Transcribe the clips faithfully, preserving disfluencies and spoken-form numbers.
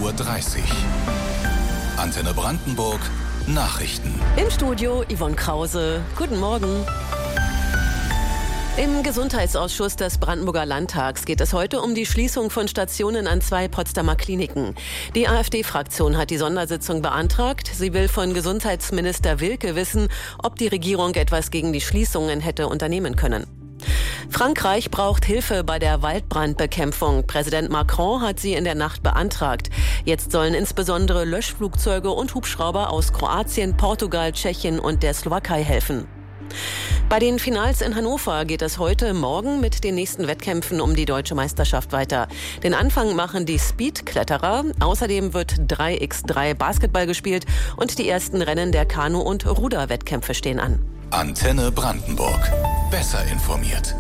Uhr dreißig. Antenne Brandenburg, Nachrichten. Im Studio Yvonne Krause. Guten Morgen. Im Gesundheitsausschuss des Brandenburger Landtags geht es heute um die Schließung von Stationen an zwei Potsdamer Kliniken. Die AfD-Fraktion hat die Sondersitzung beantragt. Sie will von Gesundheitsminister Wilke wissen, ob die Regierung etwas gegen die Schließungen hätte unternehmen können. Frankreich braucht Hilfe bei der Waldbrandbekämpfung. Präsident Macron hat sie in der Nacht beantragt. Jetzt sollen insbesondere Löschflugzeuge und Hubschrauber aus Kroatien, Portugal, Tschechien und der Slowakei helfen. Bei den Finals in Hannover geht es heute Morgen mit den nächsten Wettkämpfen um die deutsche Meisterschaft weiter. Den Anfang machen die Speed-Kletterer. Außerdem wird drei gegen drei Basketball gespielt und die ersten Rennen der Kanu- und Ruder-Wettkämpfe stehen an. Antenne Brandenburg. Besser informiert.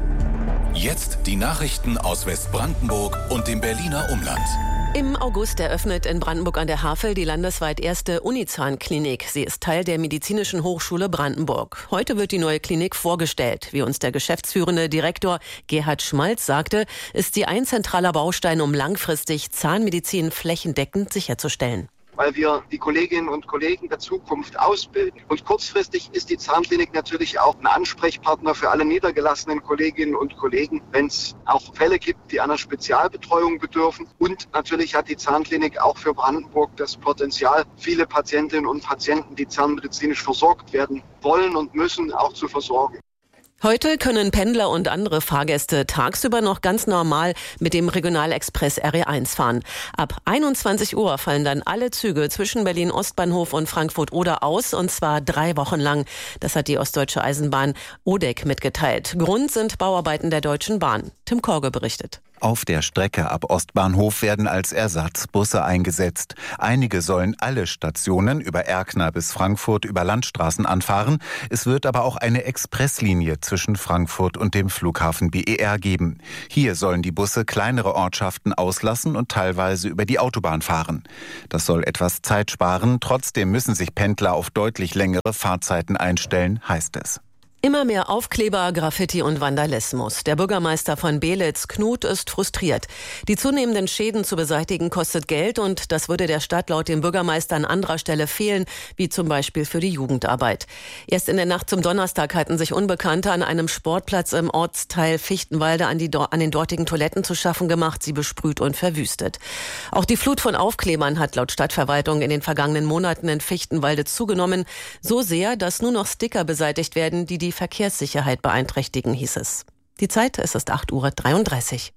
Jetzt die Nachrichten aus Westbrandenburg und dem Berliner Umland. Im August eröffnet in Brandenburg an der Havel die landesweit erste Unizahn-Klinik. Sie ist Teil der Medizinischen Hochschule Brandenburg. Heute wird die neue Klinik vorgestellt. Wie uns der geschäftsführende Direktor Gerhard Schmalz sagte, ist sie ein zentraler Baustein, um langfristig Zahnmedizin flächendeckend sicherzustellen. Weil wir die Kolleginnen und Kollegen der Zukunft ausbilden. Und kurzfristig ist die Zahnklinik natürlich auch ein Ansprechpartner für alle niedergelassenen Kolleginnen und Kollegen, wenn es auch Fälle gibt, die einer Spezialbetreuung bedürfen. Und natürlich hat die Zahnklinik auch für Brandenburg das Potenzial, viele Patientinnen und Patienten, die zahnmedizinisch versorgt werden wollen und müssen, auch zu versorgen. Heute können Pendler und andere Fahrgäste tagsüber noch ganz normal mit dem Regionalexpress R E eins fahren. Ab einundzwanzig Uhr fallen dann alle Züge zwischen Berlin-Ostbahnhof und Frankfurt-Oder aus, und zwar drei Wochen lang. Das hat die Ostdeutsche Eisenbahn O D E C mitgeteilt. Grund sind Bauarbeiten der Deutschen Bahn. Tim Korge berichtet. Auf der Strecke ab Ostbahnhof werden als Ersatz Busse eingesetzt. Einige sollen alle Stationen über Erkner bis Frankfurt über Landstraßen anfahren. Es wird aber auch eine Expresslinie zwischen Frankfurt und dem Flughafen B E R geben. Hier sollen die Busse kleinere Ortschaften auslassen und teilweise über die Autobahn fahren. Das soll etwas Zeit sparen. Trotzdem müssen sich Pendler auf deutlich längere Fahrzeiten einstellen, heißt es. Immer mehr Aufkleber, Graffiti und Vandalismus. Der Bürgermeister von Belitz, Knut, ist frustriert. Die zunehmenden Schäden zu beseitigen kostet Geld, und das würde der Stadt laut dem Bürgermeister an anderer Stelle fehlen, wie zum Beispiel für die Jugendarbeit. Erst in der Nacht zum Donnerstag hatten sich Unbekannte an einem Sportplatz im Ortsteil Fichtenwalde an, die, an den dortigen Toiletten zu schaffen gemacht, sie besprüht und verwüstet. Auch die Flut von Aufklebern hat laut Stadtverwaltung in den vergangenen Monaten in Fichtenwalde zugenommen. So sehr, dass nur noch Sticker beseitigt werden, die die Verkehrssicherheit beeinträchtigen, hieß es. Die Zeit, es ist acht Uhr dreiunddreißig.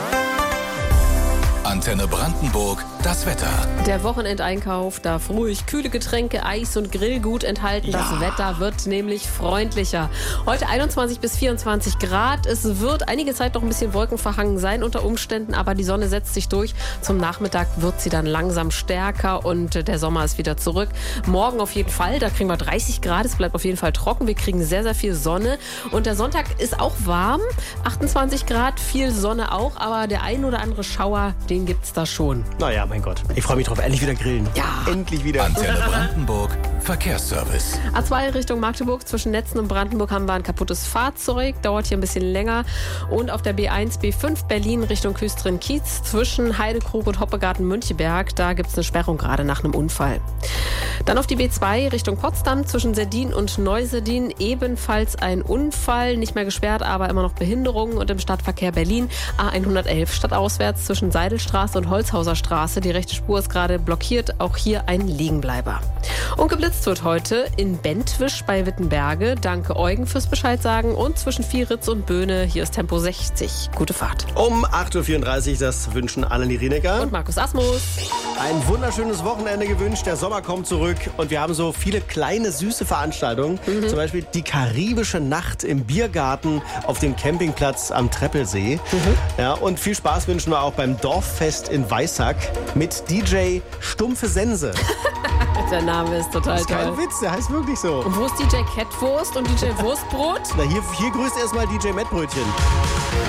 Antenne Brandenburg, das Wetter. Der Wochenendeinkauf darf ruhig kühle Getränke, Eis und Grillgut enthalten. Das Ja. Wetter wird nämlich freundlicher. Heute einundzwanzig bis vierundzwanzig Grad. Es wird einige Zeit noch ein bisschen wolkenverhangen sein unter Umständen, aber die Sonne setzt sich durch. Zum Nachmittag wird sie dann langsam stärker und der Sommer ist wieder zurück. Morgen auf jeden Fall, da kriegen wir dreißig Grad. Es bleibt auf jeden Fall trocken. Wir kriegen sehr, sehr viel Sonne. Und der Sonntag ist auch warm. achtundzwanzig Grad, viel Sonne auch, aber der ein oder andere Schauer, den gibt's da schon. Naja, mein Gott. Ich freue mich drauf. Endlich wieder grillen. Ja. Endlich wieder. Antenne Brandenburg, Verkehrsservice. A zwei Richtung Magdeburg, zwischen Netzen und Brandenburg haben wir ein kaputtes Fahrzeug. Dauert hier ein bisschen länger. Und auf der B eins, B fünf Berlin Richtung Küstrin-Kiez, zwischen Heidekrug und Hoppegarten-Müncheberg. Da gibt's eine Sperrung gerade nach einem Unfall. Dann auf die B zwei Richtung Potsdam, zwischen Serdin und Neusedin. Ebenfalls ein Unfall. Nicht mehr gesperrt, aber immer noch Behinderungen. Und im Stadtverkehr Berlin A hundertelf stadtauswärts zwischen Seidelstraße und Holzhauser Straße. Die rechte Spur ist gerade blockiert. Auch hier ein Liegenbleiber. Und geblitzt wird heute in Bentwisch bei Wittenberge. Danke Eugen fürs Bescheid sagen. Und zwischen Vieritz und Böhne, hier ist Tempo sechzig. Gute Fahrt. Um acht Uhr vierunddreißig, das wünschen Annelie Rienecker. Und Markus Asmus. Ein wunderschönes Wochenende gewünscht. Der Sommer kommt zurück und wir haben so viele kleine, süße Veranstaltungen. Mhm. Zum Beispiel die Karibische Nacht im Biergarten auf dem Campingplatz am Treppelsee. Mhm. Ja, und viel Spaß wünschen wir auch beim Dorffest in Weissack mit D J Stumpfe Sense. Der Name ist total Das ist kein toll. Witz, der heißt wirklich so. Und wo ist D J Catwurst und D J Wurstbrot? Na, hier, hier grüßt erstmal D J Mettbrötchen.